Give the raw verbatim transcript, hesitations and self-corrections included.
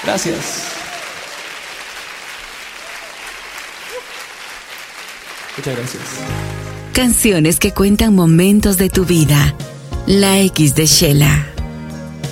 Gracias. Muchas gracias. Canciones que cuentan momentos de tu vida. La X de Shela.